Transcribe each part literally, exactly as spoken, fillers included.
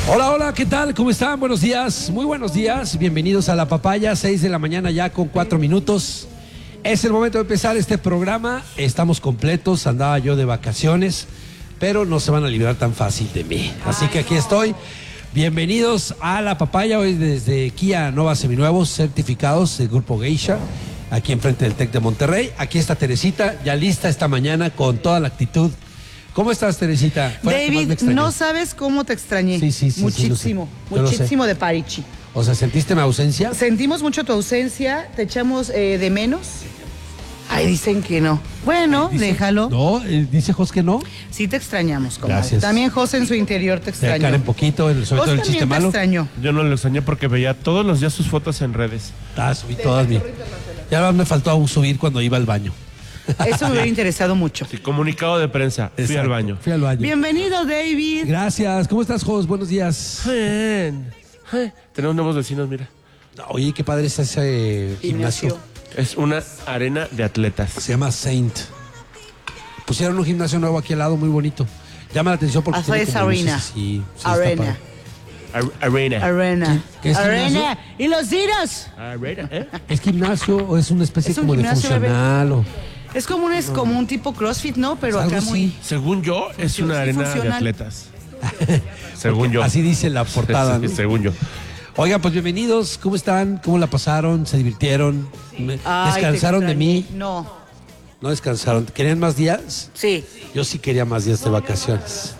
Hola, hola, ¿qué tal? ¿Cómo están? Buenos días, muy buenos días. Bienvenidos a La Papaya, seis de la mañana ya con cuatro minutos. Es el momento de empezar este programa. Estamos completos, andaba yo de vacaciones, pero no se van a librar tan fácil de mí. Así que aquí estoy. Bienvenidos a La Papaya, hoy desde Kia Nova Seminuevos, certificados del Grupo Geisha, aquí enfrente del TEC de Monterrey. Aquí está Teresita, ya lista esta mañana con toda la actitud. ¿Cómo estás, Teresita? David, no sabes cómo te extrañé. Sí, sí, sí. Muchísimo, sí, lo muchísimo de Parichi. O sea, ¿sentiste mi ausencia? Sentimos mucho tu ausencia, te echamos eh, de menos. Ay, dicen que no. Bueno, Dice, déjalo. No, eh, dice Jos que no. Sí te extrañamos, comadre. Gracias. También Jos en su interior te Te extrañó. Karen poquito, el- sobre Jos todo el también chiste te malo. extrañó. Yo no lo extrañé porque veía todos los días sus fotos en redes. Ah, subí todas mi. Ya nada más me faltó aún subir cuando iba al baño. Eso me hubiera interesado mucho. Sí, comunicado de prensa. Fui Exacto, al baño. Fui al baño. Bienvenido, David. Gracias. ¿Cómo estás, Jos? Buenos días. Bien. Eh, Tenemos nuevos vecinos, mira. Oye, qué padre está ese gimnasio. Gimnasio. Es una arena de atletas. Se llama Saint. Pusieron un gimnasio nuevo aquí al lado, muy bonito. Llama la atención porque Hasta tiene es como luces arena. así. Sí, está Arena. padre. Ar- arena. Arena. ¿Qué es Arena. gimnasio? ¿Y los tiros? Arena, ¿eh? ¿Es gimnasio o es una especie Es un como de gimnasio, funcional? O... Es como un, es como un tipo CrossFit, ¿no? Pero Algo acá así. muy... Según yo, es Sí, una sí arena de funcional. atletas. Según yo. Así dice la portada, Sí, ¿no? según yo. Oigan, pues bienvenidos. ¿Cómo están? ¿Cómo la pasaron? ¿Se divirtieron? Me- Ay, ¿Descansaron te de mí? extrañé. No. ¿No descansaron? ¿Querían más días? Sí. Yo sí quería más días de vacaciones.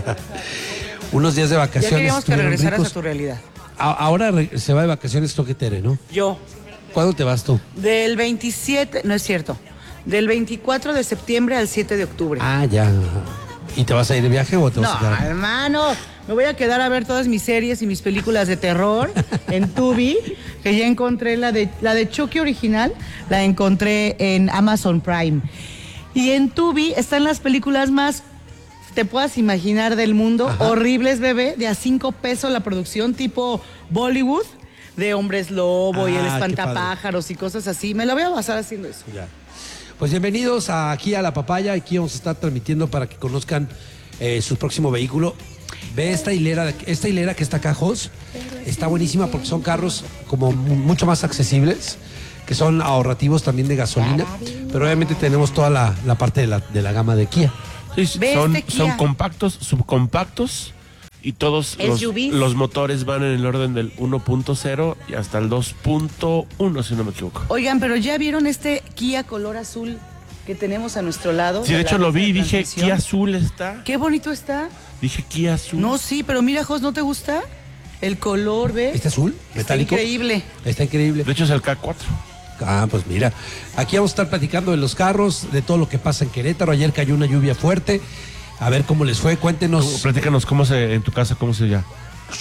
Unos días de vacaciones. Ya queríamos que estuvieron regresaras ricos. a tu realidad. A- ahora re- se va de vacaciones Toquetere, ¿no? Yo. ¿Cuándo te vas tú? Del veintisiete, no es cierto. Del veinticuatro de septiembre al siete de octubre. Ah, ya. ¿Y te vas a ir de viaje o te vas a no, quedar? hermano. Me voy a quedar a ver todas mis series y mis películas de terror en Tubi, que ya encontré la de la de Chucky original, la encontré en Amazon Prime. Y en Tubi están las películas más te puedas imaginar del mundo, Ajá. horribles, bebé, de a cinco pesos la producción, tipo Bollywood, de Hombres Lobo y Ah, el qué espantapájaros y cosas así. Me la voy a pasar haciendo eso. Ya. Pues bienvenidos a- aquí a La Papaya. Aquí vamos a estar transmitiendo para que conozcan eh, su próximo vehículo. Ve esta hilera, esta hilera que está acá, Jos. Está buenísima porque son carros como mu- mucho más accesibles, que son ahorrativos también de gasolina. Pero obviamente tenemos toda la, la parte de la, de la gama de Kia. Sí, sí, Ve son, este son Kia. compactos, subcompactos. Y todos los, S U Vs. los motores van en el orden del uno punto cero y hasta el dos punto uno, si no me equivoco. Oigan, pero ¿ya vieron este Kia color azul que tenemos a nuestro lado? Sí, de hecho la lo vi y mesa de dije, transmisión? Kia azul está. Qué bonito está. Dije, Kia azul. No, sí, pero mira, Jos, ¿no te gusta? El color, ¿ves? ¿Este azul? Está ¿Metálico? increíble. Está increíble. De hecho es el K cuatro. Ah, pues mira, aquí vamos a estar platicando de los carros, de todo lo que pasa en Querétaro. Ayer cayó una lluvia fuerte. A ver cómo les fue, cuéntenos. Platícanos cómo se, en tu casa, cómo se llama.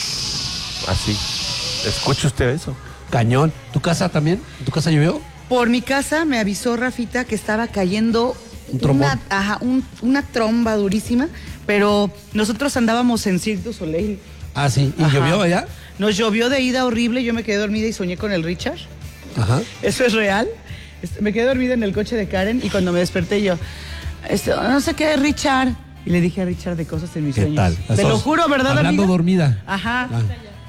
Así. ¿Escucha usted eso? Cañón. ¿Tu casa también? ¿Tu casa llovió? Por mi casa me avisó Rafita que estaba cayendo Un trombón. una, ajá, un- una tromba durísima, pero nosotros andábamos en Cirque du Soleil. Ah, sí. ¿Y Ajá. llovió allá? Nos llovió de ida horrible, yo me quedé dormida y soñé con el Richard. Ajá. Eso es real. Este, Me quedé dormida en el coche de Karen y cuando me desperté yo, este, no sé qué, Richard. Y le dije a Richard de cosas en mis ¿Qué sueños. tal? Te lo Estabas juro, ¿verdad, Hablando amiga? dormida. Ajá. Ah.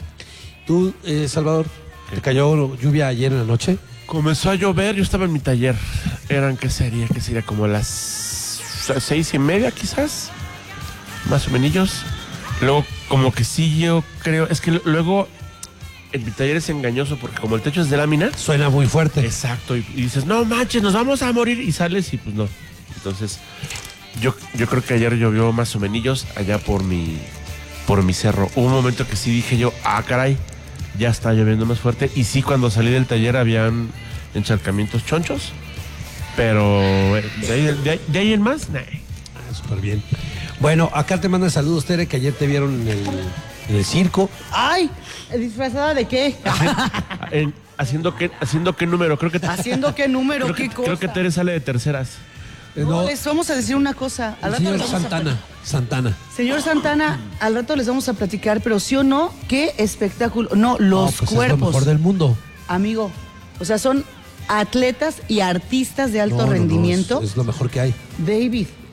¿Tú, eh, Salvador, te cayó lluvia ayer en la noche? Comenzó a llover, yo estaba en mi taller. Eran, ¿qué sería? ¿Qué sería? Como las seis y media, quizás. Más o menos. Luego, como que sí, yo creo. Es que luego, en mi taller es engañoso porque como el techo es de lámina. Suena muy fuerte. Exacto. Y, y dices, no manches, nos vamos a morir. Y sales y pues no. Entonces, yo, yo creo que ayer llovió más o menos allá por mi, por mi cerro. Hubo un momento que sí dije yo, ah, caray, ya está lloviendo más fuerte. Y sí, cuando salí del taller habían encharcamientos chonchos. Pero eh, de ahí, de ahí- de ahí en más, nah. Ah, súper bien. Bueno, acá te mandan saludos, Tere, que ayer te vieron en el, en el circo. Ay, ¿disfrazada de qué? En- haciendo qué, haciendo qué número, creo que ¿Haciendo qué número? creo ¿Qué que, cosa? creo que Tere sale de terceras. Eh, No, no, les vamos a decir una cosa. Al el rato señor les vamos a Santana. Santana. Señor Santana, al rato les vamos a platicar, pero sí o no, qué espectáculo. No, los No, pues cuerpos. Es lo mejor del mundo. Amigo, o sea, son atletas y artistas de alto No, no, no, rendimiento. es, es lo mejor que hay. David,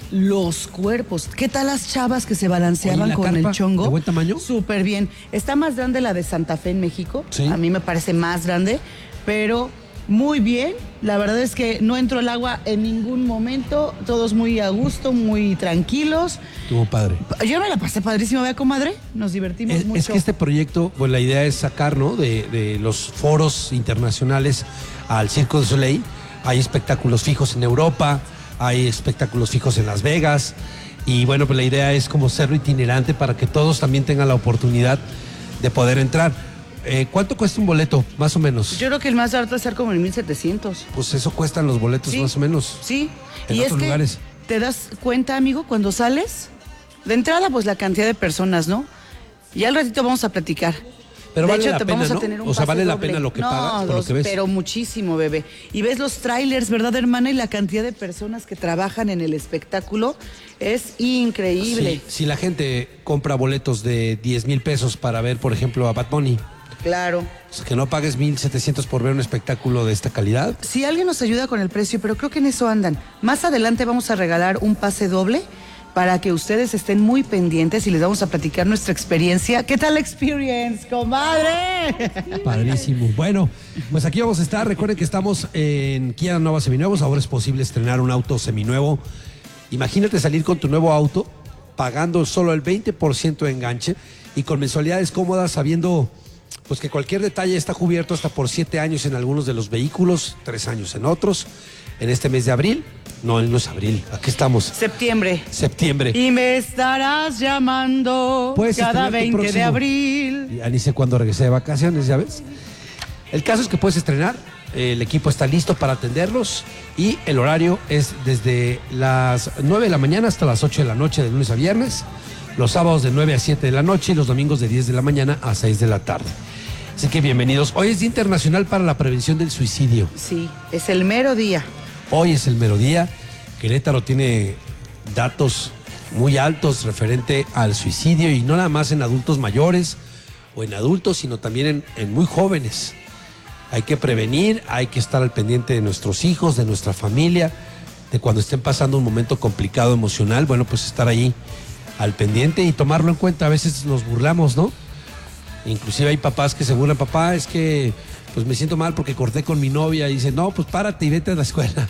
los cuerpos. ¿Qué tal las chavas que se balanceaban Oye, ¿la con carpa el chongo? de buen tamaño? Súper bien. Está más grande la de Santa Fe en México. Sí. A mí me parece más grande, pero muy bien. La verdad es que no entró el agua en ningún momento. Todos muy a gusto, muy tranquilos. Estuvo padre. Yo me la pasé padrísimo, ¿vea, comadre? Nos divertimos Es, mucho. es que este proyecto, pues la idea es sacar, ¿no? De, de los foros internacionales al Circo du Soleil. Hay espectáculos fijos en Europa, hay espectáculos fijos en Las Vegas. Y bueno, pues la idea es como serlo itinerante para que todos también tengan la oportunidad de poder entrar. Eh, ¿Cuánto cuesta un boleto, más o menos? Yo creo que el más alto es ser como en mil setecientos. Pues eso cuestan los boletos, Sí. más o menos. Sí. En Y es otros que lugares. te das cuenta, amigo, cuando sales, de entrada, pues la cantidad de personas, ¿no? Y al ratito vamos a platicar. Pero de vale hecho, la te pena, vamos ¿no? a tener un O sea, pase vale la doble. pena lo que no, pagas por lo dos, que ves. pero muchísimo, bebé. Y ves los trailers, ¿verdad, hermana? Y la cantidad de personas que trabajan en el espectáculo es increíble. Sí, si la gente compra boletos de diez mil pesos para ver, por ejemplo, a Bad Bunny, Claro. pues que no pagues mil setecientos por ver un espectáculo de esta calidad. Si alguien nos ayuda con el precio, pero creo que en eso andan. Más adelante vamos a regalar un pase doble para que ustedes estén muy pendientes y les vamos a platicar nuestra experiencia. ¿Qué tal la experience, comadre? Padrísimo. Bueno, pues aquí vamos a estar. Recuerden que estamos en Kia Nova Seminuevos. Ahora es posible estrenar un auto seminuevo. Imagínate salir con tu nuevo auto pagando solo el veinte por ciento de enganche y con mensualidades cómodas, sabiendo pues que cualquier detalle está cubierto hasta por siete años en algunos de los vehículos, tres años en otros. En este mes de abril, no, no es abril, aquí estamos, Septiembre. septiembre. Y me estarás llamando Puedes cada estrenar tu veinte de próximo- abril. Ya ni sé cuándo regresé de vacaciones, ¿ya ves? El caso es que puedes estrenar, el equipo está listo para atenderlos y el horario es desde las nueve de la mañana hasta las ocho de la noche, de lunes a viernes, los sábados de nueve a siete de la noche y los domingos de diez de la mañana a seis de la tarde. Así que bienvenidos. Hoy es Día Internacional para la Prevención del Suicidio. Sí, es el mero día. Hoy es el mero día. Querétaro tiene datos muy altos referente al suicidio y no nada más en adultos mayores o en adultos, sino también en, en muy jóvenes. Hay que prevenir, hay que estar al pendiente de nuestros hijos, de nuestra familia, de cuando estén pasando un momento complicado emocional, bueno, pues estar ahí al pendiente y tomarlo en cuenta. A veces nos burlamos, ¿no? Inclusive hay papás que se burlan, papá, es que pues me siento mal porque corté con mi novia y dicen, no, pues párate y vete a la escuela.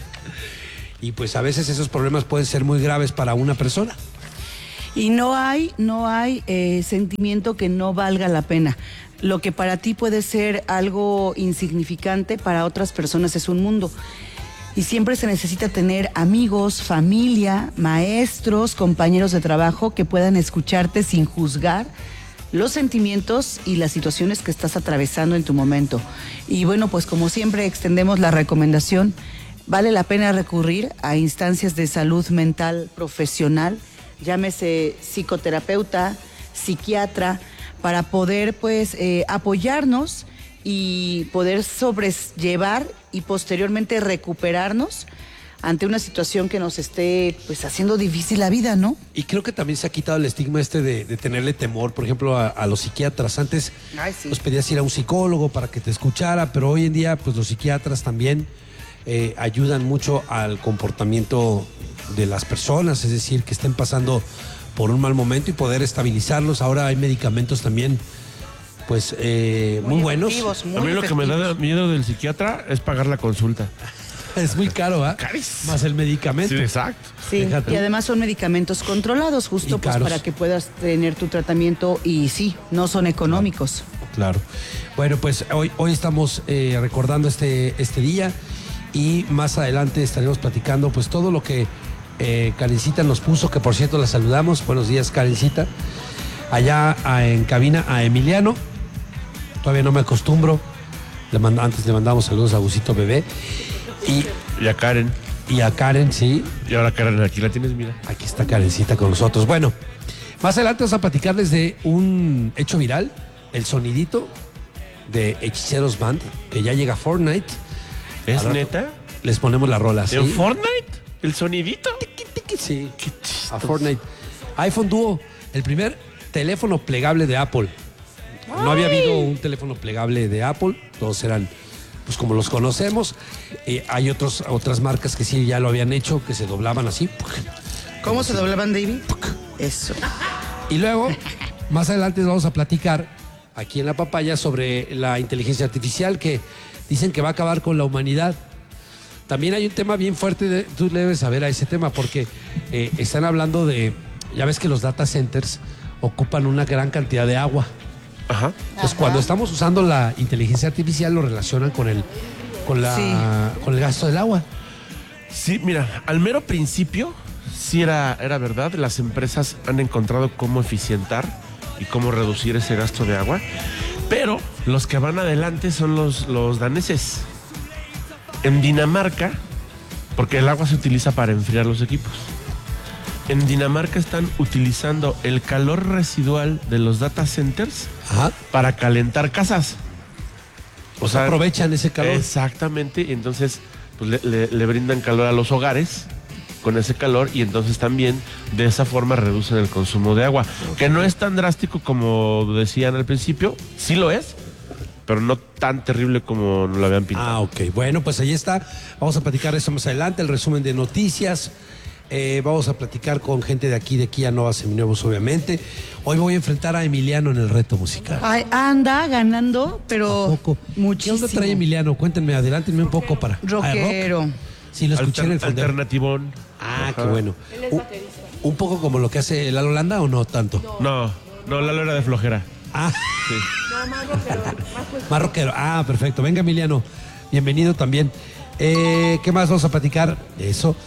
Y pues a veces esos problemas pueden ser muy graves para una persona. Y no hay, no hay eh, sentimiento que no valga la pena. Lo que para ti puede ser algo insignificante, para otras personas es un mundo. Y siempre se necesita tener amigos, familia, maestros, compañeros de trabajo que puedan escucharte sin juzgar los sentimientos y las situaciones que estás atravesando en tu momento. Y bueno, pues como siempre extendemos la recomendación, vale la pena recurrir a instancias de salud mental profesional, llámese psicoterapeuta, psiquiatra, para poder pues eh, apoyarnos y poder sobrellevar y posteriormente recuperarnos ante una situación que nos esté pues haciendo difícil la vida, ¿no? Y creo que también se ha quitado el estigma este de, de tenerle temor, por ejemplo, a, a los psiquiatras. Antes Ay, sí. pues pedías ir a un psicólogo para que te escuchara, pero hoy en día pues los psiquiatras también eh, ayudan mucho al comportamiento de las personas, es decir, que estén pasando por un mal momento y poder estabilizarlos. Ahora hay medicamentos también pues eh, muy, muy buenos. Muy a mí lo efectivos. que me da miedo del psiquiatra es pagar la consulta. Es muy caro, ¿ah? Carísimo. Más el medicamento. Sí, exacto. Sí, Fíjate. y además son medicamentos controlados justo Y pues caros. para que puedas tener tu tratamiento y sí, no son económicos. Claro. Bueno, pues hoy, hoy estamos eh, recordando este, este día y más adelante estaremos platicando pues todo lo que eh, Karencita nos puso, que por cierto la saludamos. Buenos días, Karencita. Allá a, en cabina a Emiliano. Todavía no me acostumbro. Le mand- antes le mandamos saludos a Gusito Bebé. Y, Y a Karen. y a Karen, sí. Y ahora Karen, aquí la tienes, mira. Aquí está Karencita con nosotros. Bueno, más adelante vamos a platicarles de un hecho viral, el sonidito de Hechiceros Band, que ya llega a Fortnite. ¿Es Al rato neta? Les ponemos la rola, ¿sí? ¿En Fortnite? ¿El sonidito? Sí, Qué a chistoso. Fortnite. iPhone Duo, el primer teléfono plegable de Apple. No había habido un teléfono plegable de Apple, todos eran pues como los conocemos. Eh, hay otros, otras marcas que sí ya lo habían hecho, que se doblaban así, ¿Cómo se doblaban, David? Eso. Y luego, más adelante vamos a platicar aquí en La Papaya sobre la inteligencia artificial que dicen que va a acabar con la humanidad. También hay un tema bien fuerte, de, tú le debes saber a ese tema, porque eh, están hablando de, ya ves que los data centers ocupan una gran cantidad de agua. Ajá. Entonces, Ajá. cuando estamos usando la inteligencia artificial, lo relacionan con el, con la, Sí. con el gasto del agua. Sí, mira, al mero principio sí era, era verdad, las empresas han encontrado cómo eficientar y cómo reducir ese gasto de agua, pero los que van adelante son los, los daneses. En Dinamarca, porque el agua se utiliza para enfriar los equipos, en Dinamarca están utilizando el calor residual de los data centers Ajá. para calentar casas. O sea, aprovechan ese calor. Exactamente, y entonces pues, le, le- le brindan calor a los hogares con ese calor y entonces también de esa forma reducen el consumo de agua, que no es tan drástico como decían al principio, sí lo es, pero no tan terrible como lo habían pintado. Ah, ok. Bueno, pues ahí está. Vamos a platicar eso más adelante, el resumen de noticias. Eh, vamos a platicar con gente de aquí, de Kia Nova Seminuevos, obviamente. Hoy voy a enfrentar a Emiliano en el reto musical. Ay, anda ganando, pero ¿A poco? muchísimo. ¿Qué onda trae Emiliano? Cuéntenme, adelántenme un poco para. Rockero. Ah, rock. Sí, lo escuché en el Alter- fondero. Alternativón. Ah, Ajá. qué bueno. Un, un poco como lo que hace Lalo Landa o no tanto. No, no, Lalo era de flojera. Ah, Sí. más rockero. Ah, perfecto. Venga, Emiliano. Bienvenido también. Eh, ¿Qué más vamos a platicar? Eso.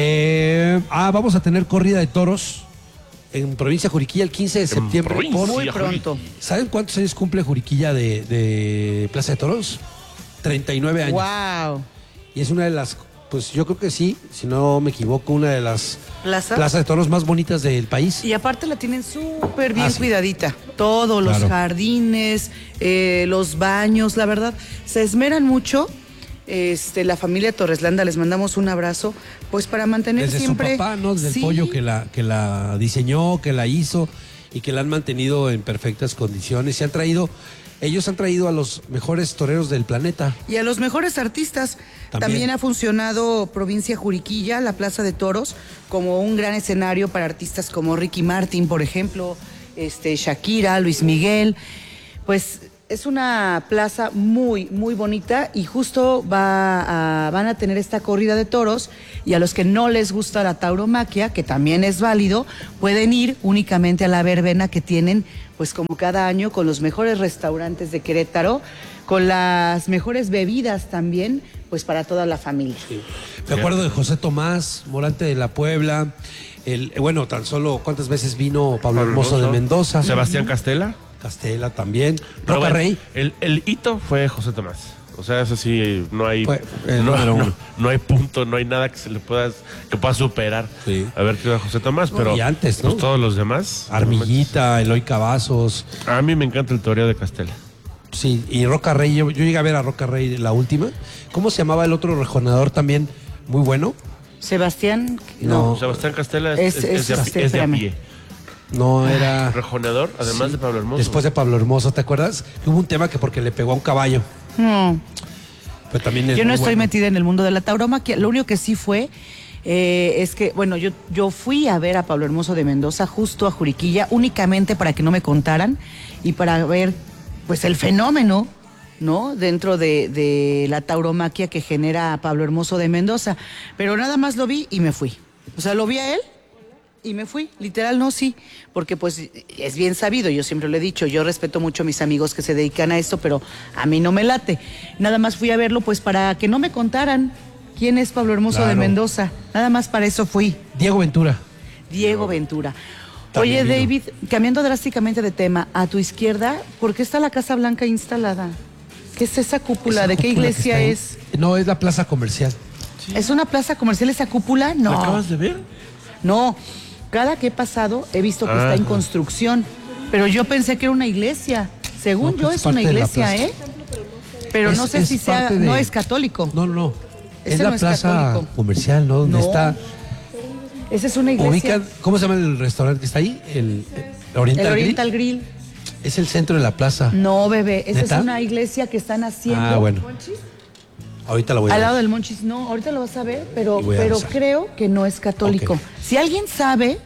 Eh, ah, vamos a tener corrida de toros en provincia de Juriquilla el quince de septiembre. provincia. Por- Muy Sí, pronto. ¿Saben cuántos años cumple Juriquilla de, de Plaza de Toros? treinta y nueve años. Wow. Y es una de las, pues yo creo que sí, si no me equivoco, una de las ¿Plaza? plazas de toros más bonitas del país. Y aparte la tienen súper bien Ah, sí. cuidadita. Todos los Claro. jardines, eh, los baños, la verdad, se esmeran mucho. Este, la familia Torreslanda, les mandamos un abrazo, pues para mantener Desde siempre. su papá, ¿no? Desde Sí. el pollo que la, que la diseñó, que la hizo y que la han mantenido en perfectas condiciones. Se han traído, ellos han traído a los mejores toreros del planeta. Y a los mejores artistas. También. También. ha funcionado Provincia Juriquilla, la Plaza de Toros, como un gran escenario para artistas como Ricky Martin, por ejemplo, este, Shakira, Luis Miguel. Pues es una plaza muy, muy bonita y justo va a- van a tener esta corrida de toros y a los que no les gusta la tauromaquia, que también es válido, pueden ir únicamente a la verbena que tienen, pues como cada año, con los mejores restaurantes de Querétaro, con las mejores bebidas también, pues para toda la familia. Me acuerdo de José Tomás, Morante de la Puebla. El, bueno, tan solo cuántas veces vino Pablo Hermoso de Mendoza. Sebastián Castela. Castela también. Pero Roca bueno, Rey. El, el hito fue José Tomás. O sea, eso sí, no hay, Fue el no, número no- uno. no hay punto, no hay nada que se le pueda, que pueda superar. Sí. A ver qué era José Tomás, pero y antes, ¿no? pues, todos los demás. Armillita, Eloy Cavazos. A mí me encanta el toreo de Castela. Sí, y Roca Rey, yo, yo llegué a ver a Roca Rey la última. ¿Cómo se llamaba el otro rejonador también? Muy bueno. Sebastián, No. no. Sebastián Castela es, Es- es- es es de, a, este, es de a espérame. pie. No era. Rejoneador, además Sí. de Pablo Hermoso. Después de Pablo Hermoso, ¿te acuerdas? Que hubo un tema que porque le pegó a un caballo. No. Pero también es Yo no muy estoy bueno. metida en el mundo de la tauromaquia. Lo único que sí fue eh, es que, bueno, yo, yo fui a ver a Pablo Hermoso de Mendoza justo a Juriquilla únicamente para que no me contaran y para ver, pues, el fenómeno, ¿no? Dentro de, de la tauromaquia que genera Pablo Hermoso de Mendoza. Pero nada más lo vi y me fui. O sea, lo vi a él y me fui, literal no, sí, porque pues es bien sabido, yo siempre lo he dicho, yo respeto mucho a mis amigos que se dedican a esto, pero a mí no me late. Nada más fui a verlo pues para que no me contaran quién es Pablo Hermoso Claro. de Mendoza, nada más para eso fui, Diego Ventura. Diego Ventura. También Oye, vino. David, cambiando drásticamente de tema, a tu izquierda, ¿por qué está la Casa Blanca instalada? ¿Qué es esa cúpula? Esa ¿De qué cúpula que iglesia está ahí. es? No, es la plaza comercial. ¿Es una plaza comercial esa cúpula? ¿Lo No. acabas de ver? No, cada que he pasado he visto que está en Ajá. construcción, pero yo pensé que era una iglesia. Según No, yo pues es es una parte de la iglesia, plaza. ¿eh? Pero Es- no sé es si sea, parte de- no es católico. No, no, no. Ese es la no es plaza católico. comercial, ¿no? Donde No. está. Esa es una iglesia. Ubican, ¿cómo se llama el restaurante que está ahí? El, el Oriental, El Grill. Oriental Grill. Es el centro de la plaza. No, bebé, esa ¿Neta? es una iglesia que están haciendo. Ah, bueno. Ahorita la voy a Al ver. lado del Monchis, no, ahorita lo vas a ver, pero, Y voy a pero revisar. creo que no es católico. Ok. Si alguien sabe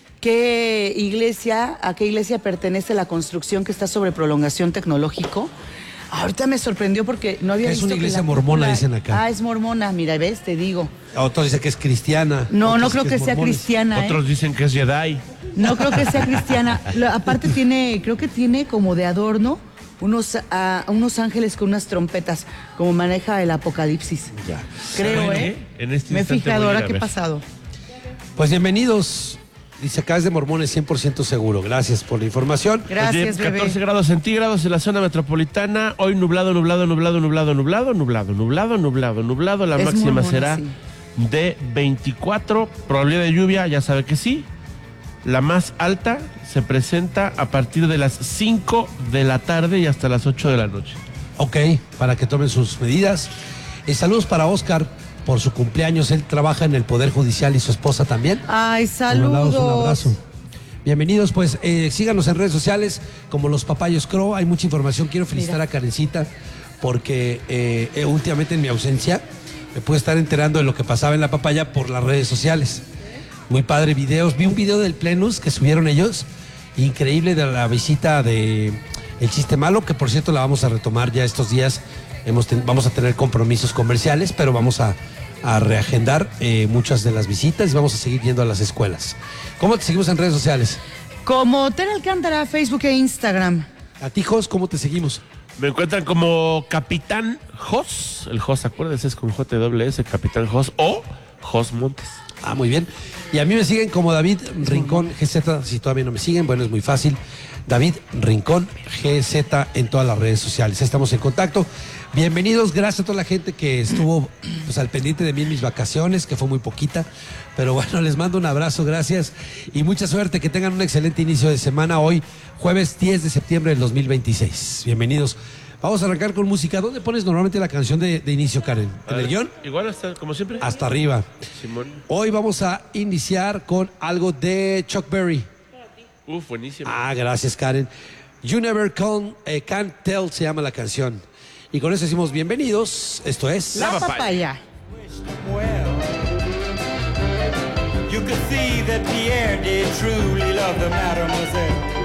qué iglesia, a qué iglesia pertenece la construcción que está sobre Prolongación Tecnológico, ahorita me sorprendió porque no había Es visto una que iglesia la mormona, cúpula- dicen acá. Ah, es mormona, mira, ves, te digo. Otros dicen que es cristiana. No, otros no creo es que sea mormones. cristiana, ¿eh? Otros dicen que es Jedi. No creo que sea cristiana. Lo- aparte tiene, creo que tiene como de adorno unos, ah, unos ángeles con unas trompetas, como maneja el Apocalipsis. Ya. Creo, ¿Saben ¿eh? qué? En este Me he instante fijado voy a ir ahora a qué ha ver. pasado. Pues bienvenidos. Dice acá es de mormones cien por ciento seguro. Gracias por la información. Gracias, Oye, bebé. catorce grados centígrados en la zona metropolitana. Hoy nublado, nublado, nublado, nublado, nublado, nublado, nublado, nublado, nublado. La Es máxima mormona, será sí. de veinticuatro. Probabilidad de lluvia, ya sabe que sí. La más alta se presenta a partir de las cinco de la tarde y hasta las ocho de la noche. Ok, para que tomen sus medidas. Eh, saludos para Oscar por su cumpleaños. Él trabaja en el Poder Judicial y su esposa también. Ay, Le mandamos saludos. un abrazo. Bienvenidos, pues eh, síganos en redes sociales como Los Papayos Crow. Hay mucha información. Quiero felicitar Mira. a Karencita porque eh, eh, últimamente en mi ausencia me pude estar enterando de lo que pasaba en La Papaya por las redes sociales. Muy padre videos. Vi un video del Plenus que subieron ellos. Increíble, de la visita de El Chiste Malo, que por cierto la vamos a retomar ya estos días. Hemos ten- vamos a tener compromisos comerciales, pero vamos a, a reagendar eh, muchas de las visitas y vamos a seguir yendo a las escuelas. ¿Cómo te seguimos en redes sociales? Como Tere Alcántara, Facebook e Instagram. A ti, Jos, ¿cómo te seguimos? Me encuentran como Capitán Jos. El Jos, acuérdense, es con J W S, Capitán Jos o Jos Montes. Ah, muy bien. Y a mí me siguen como David Rincón G Z. Si todavía no me siguen, bueno, es muy fácil. David Rincón G Z en todas las redes sociales. Estamos en contacto. Bienvenidos, gracias a toda la gente que estuvo pues, al pendiente de mí en mis vacaciones, que fue muy poquita. Pero bueno, les mando un abrazo, gracias. Y mucha suerte, que tengan un excelente inicio de semana hoy, jueves diez de septiembre del dos mil veintiséis. Bienvenidos. Vamos a arrancar con música. ¿Dónde pones normalmente la canción de, de inicio, Karen? ¿En el guión? Igual hasta, como siempre. Hasta arriba. Simón. Hoy vamos a iniciar con algo de Chuck Berry. Uf, buenísimo. Ah, gracias, Karen. You Never Can, eh, Can't Tell se llama la canción. Y con eso decimos bienvenidos. Esto es... La, La papaya. papaya. Well, you could see that Pierre did truly love the mademoiselle.